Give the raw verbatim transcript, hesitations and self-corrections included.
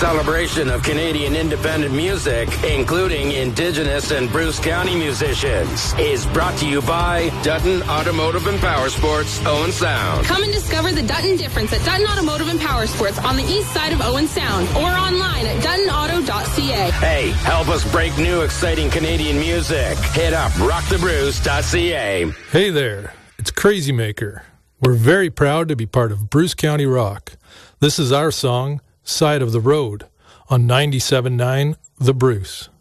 celebration of Canadian independent music, including Indigenous and Bruce County musicians, is brought to you by Dutton Automotive and Power Sports, Owen Sound. Come and discover the Dutton difference at Dutton Automotive and Power Sports on the east side of Owen Sound or online at dutton auto dot c a. Hey, help us break new exciting Canadian music. Hit up rock the bruce dot c a. Hey there, it's Crazy Maker. We're very proud to be part of Bruce County Rock. This is our song, Side of the Road, on ninety-seven point nine The Bruce.